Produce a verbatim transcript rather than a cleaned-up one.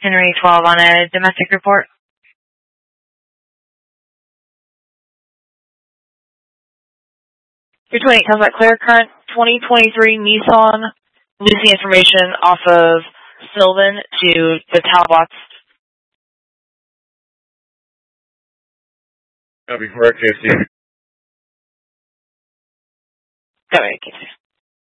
Henry twelve on a domestic report. Your twenty-eight comes back clear. Current twenty twenty-three Nissan. Losing information off of Sylvan to the Talbots. Copy, correct, K C. Go ahead, K C.